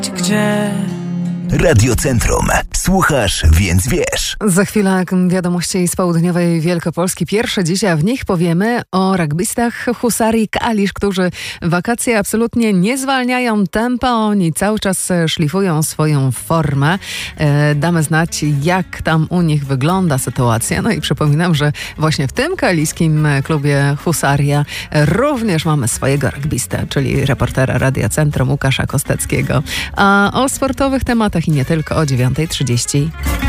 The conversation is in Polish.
Gdzie? Radiocentrum. Słuchasz, więc wiesz. Za chwilę wiadomości z południowej Wielkopolski. Pierwsze dziś, a w nich powiemy o rugbystach Husarii Kalisz, którzy wakacje absolutnie nie zwalniają tempa. Oni cały czas szlifują swoją formę. Damy znać, jak tam u nich wygląda sytuacja. No i przypominam, że właśnie w tym kaliskim klubie Husaria również mamy swojego rugbystę, czyli reportera Radia Centrum Łukasza Kosteckiego. A o sportowych tematach i nie tylko o 9:30.